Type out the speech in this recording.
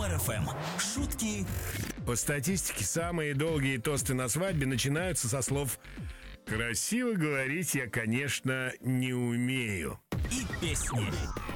Юмор ФМ. Шутки. По статистике, самые долгие тосты на свадьбе начинаются со слов «Красиво говорить я, конечно, не умею». И песни.